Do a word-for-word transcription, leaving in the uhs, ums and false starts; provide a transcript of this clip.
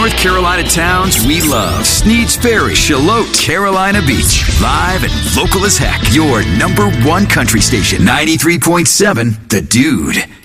North Carolina towns we love. Sneads Ferry, Shallotte, Carolina Beach. Live and local as heck. Your number one country station, ninety-three point seven The Dude.